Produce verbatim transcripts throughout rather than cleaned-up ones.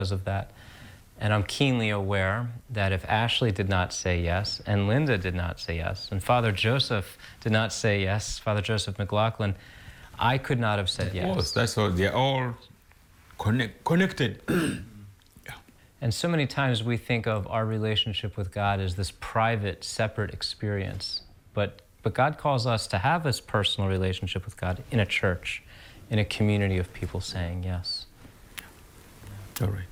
because of that. And I'm keenly aware that if Ashley did not say yes, and Linda did not say yes, and Father Joseph did not say yes, Father Joseph McLaughlin, I could not have said yes. Of course, that's all. They're all connect, connected. Yeah. And so many times we think of our relationship with God as this private, separate experience. But, but God calls us to have this personal relationship with God in a church, in a community of people saying yes. All right.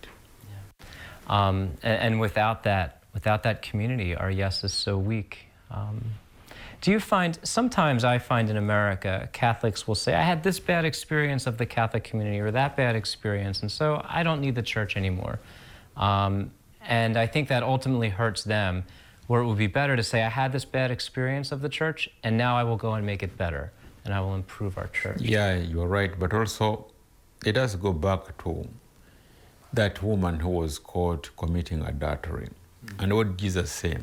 Um, and, and without that, without that community, our yes is so weak. Um, do you find, sometimes I find in America, Catholics will say, I had this bad experience of the Catholic community or that bad experience, and so I don't need the church anymore. Um, and I think that ultimately hurts them, where it would be better to say, I had this bad experience of the church, and now I will go and make it better, and I will improve our church. Yeah, you're right, but also it does go back to that woman who was caught committing adultery. Mm-hmm. And what Jesus said,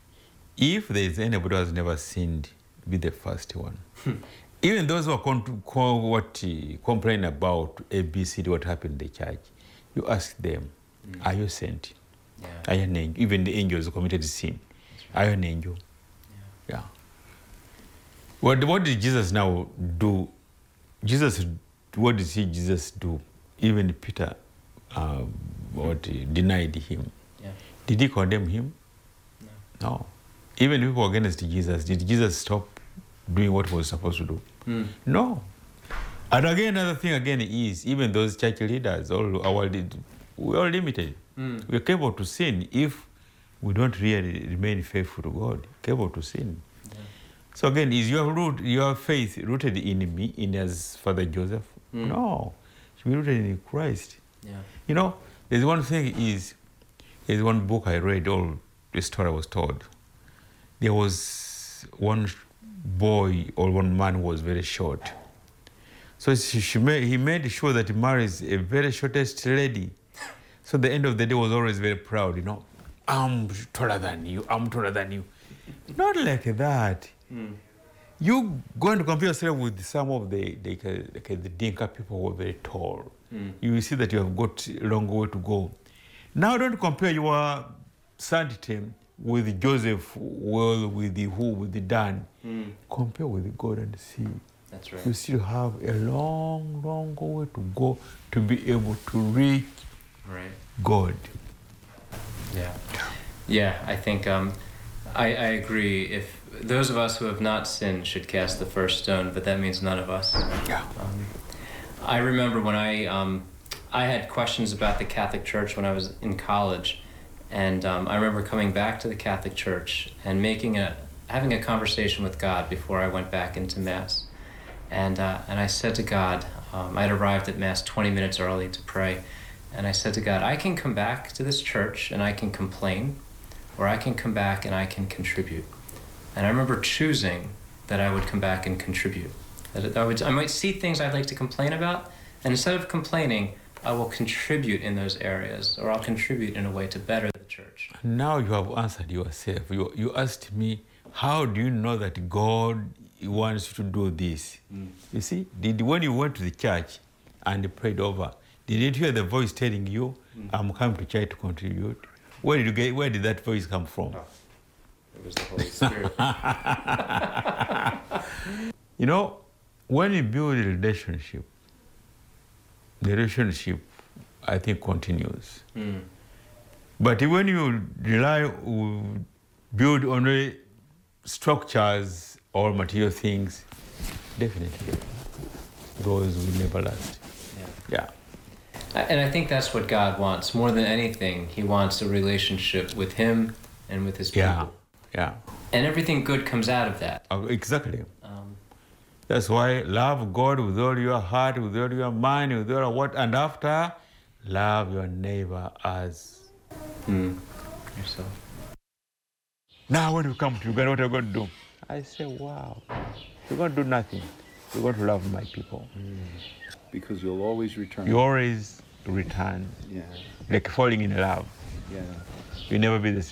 if there is anybody who has never sinned, be the first one. Even those who are con- con- what, uh, complain about A B C D, what happened in the church, you ask them, mm-hmm. are you sent? Yeah. Are you an angel? Even the angels who committed sin, right. Are you an angel? Yeah. yeah. What, what did Jesus now do? Jesus, what did he Jesus do? Even Peter, Uh, what denied him. Yeah. Did he condemn him? No. No. Even people against Jesus, did Jesus stop doing what he was supposed to do? Mm. No. And again, another thing again is, even those church leaders, all our, we're all limited. Mm. We're capable to sin if we don't really remain faithful to God, capable to sin. Yeah. So again, is your root, your faith rooted in me, in as Father Joseph? Mm. No. It should be rooted in Christ. Yeah. You know, there's one thing is, there's one book I read, all the story I was told. There was one boy or one man who was very short. So she, she made, he made sure that he marries a very shortest lady. So at the end of the day was always very proud, you know. I'm taller than you, I'm taller than you. Not like that. Mm. You go and compare yourself with some of the, the, the, the Dinka people who are very tall. Mm. You will see that you have got a long way to go. Now don't compare your sanctity with Joseph, well, with the who, with the Dan. Mm. Compare with God and see. That's right. You still have a long, long way to go to be able to reach right. God. Yeah. Yeah, I think um, I, I agree. If those of us who have not sinned should cast the first stone, but that means none of us. Yeah. Um, I remember when I um, I had questions about the Catholic Church when I was in college, and um, I remember coming back to the Catholic Church and making a having a conversation with God before I went back into Mass, and uh, and I said to God, um, I had arrived at Mass twenty minutes early to pray, and I said to God, I can come back to this church and I can complain, or I can come back and I can contribute, and I remember choosing that I would come back and contribute. That I, would, I might see things I'd like to complain about, and instead of complaining, I will contribute in those areas, or I'll contribute in a way to better the church. Now you have answered yourself. You, you asked me, how do you know that God wants you to do this? Mm. You see, did, when you went to the church and prayed over, did you hear the voice telling you, mm. I'm coming to church to contribute? Where did you get? Where did that voice come from? Oh, it was the Holy Spirit. You know, when you build a relationship, the relationship, I think, continues. Mm. But when you rely, build on structures or material things, definitely, those will never last. Yeah. yeah. And I think that's what God wants. More than anything, he wants a relationship with him and with his people. Yeah, yeah. And everything good comes out of that. Uh, exactly. That's why love God with all your heart, with all your mind, with all what, and after, love your neighbor as mm. yourself. Now when you come to Uganda, what are you going to do? I say, wow, you're going to do nothing. You're going to love my people. Mm. Because you'll always return. You always return. Yeah. Like falling in love. Yeah. You'll never be the same.